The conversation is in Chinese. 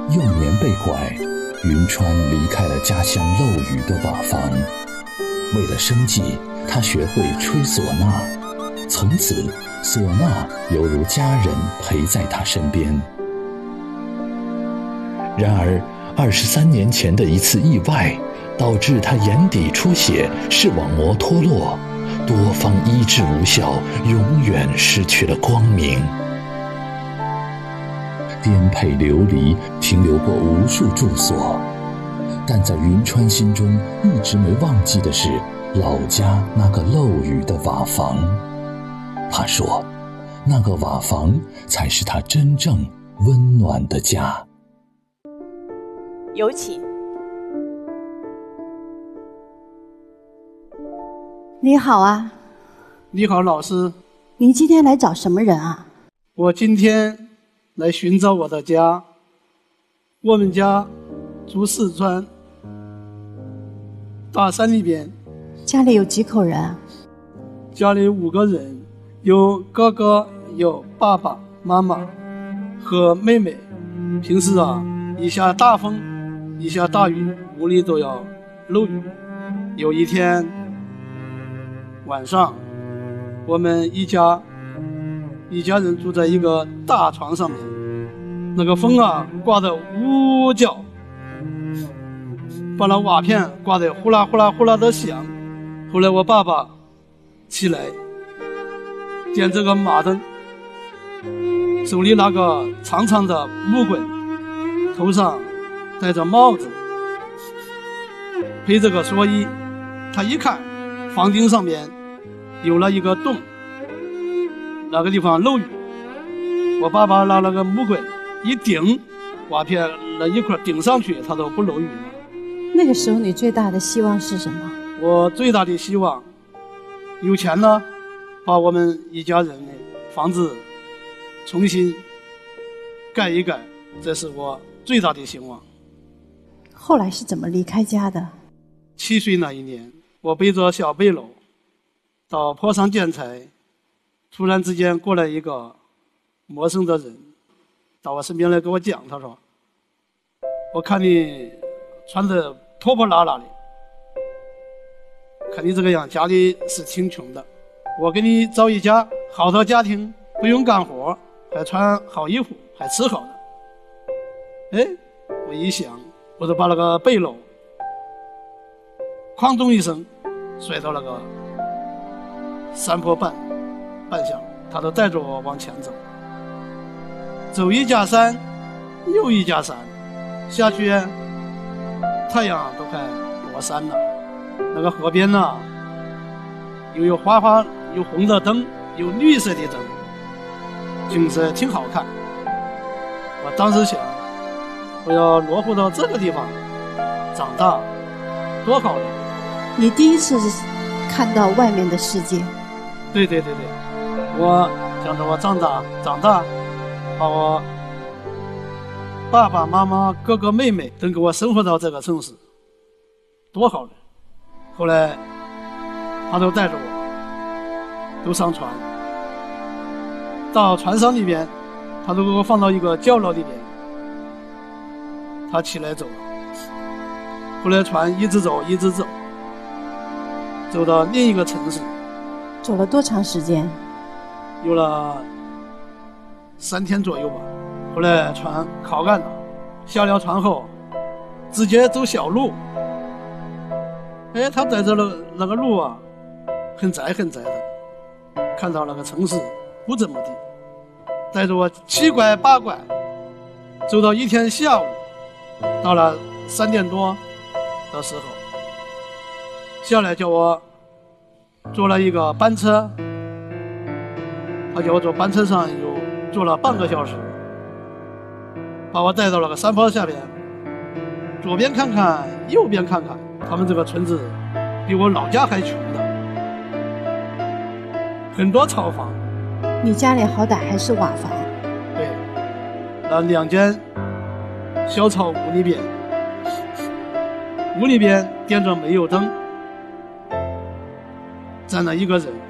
幼年被拐，云川离开了家乡漏雨的瓦房。为了生计，他学会吹唢呐，从此唢呐犹如家人陪在他身边。然而23年前的一次意外，导致他眼底出血，视网膜脱落，多方医治无效，永远失去了光明。颠沛流离，停留过无数住所，但在云川心中一直没忘记的是老家那个漏雨的瓦房。他说，那个瓦房才是他真正温暖的家。 有请。 你好啊。 你好，老师。 您今天来找什么人啊？ 我今天来寻找我的家。我们家住四川大山里边。 家里有几口人啊？ 家里5个人，有哥哥，有爸爸妈妈和妹妹。平时一下大风一下大雨，屋里都要漏雨。有一天晚上，我们一家人住在一个大床上面，那个风刮得呜叫，把那瓦片刮得呼啦呼啦呼啦的响。后来我爸爸起来点这个马灯，手里拿个长长的木棍，头上戴着帽子，配这个蓑衣。他一看房顶上面有了一个洞，那个地方漏雨。我爸爸拿了个木棍一顶，瓦片那一块顶上去，它都不漏雨了。 那个时候你最大的希望是什么？ 我最大的希望有钱了，把我们一家人的房子重新盖一盖，这是我最大的希望。 后来是怎么离开家的 ？7岁那一年，我背着小背篓到坡上捡柴，突然之间过来一个陌生的人到我身边来跟我讲，他说，我看你穿得破破烂烂的，看你这个样家里是挺穷的，我给你找一家好的家庭，不用干活，还穿好衣服，还吃好的。我一想，我就把那个背篓哐咚一声摔到那个山坡半向，他都带着我往前走，走一家山又一家山，下去太阳都快落山了。那个河边又有花花，有红的灯，有绿色的灯，景色挺好看。我当时想，我要落户到这个地方长大多好呢。 你第一次看到外面的世界？ 对，我想着我长大，把我爸爸妈妈哥哥妹妹都给我生活到这个城市，多好呢。后来他都带着我都上船，到船上里边，他都给我放到一个窖牢里边，他起来走了。后来船一直走走到另一个城市。 走了多长时间？ 有了3天左右吧。后来船靠岸了，下了船后直接走小路。他带着那个路很窄的，看到那个城市不怎么地，带着我7拐8拐走到一天下午，到了3点多的时候，下来叫我坐了一个班车，他叫我坐班车上又坐了半个小时，把我带到了个山坡下边，左边看看右边看看，他们这个村子比我老家还穷的，很多草房。 你家里好歹还是瓦房。 对，那2间小草屋里边，屋里边点着煤油灯，站了一个人。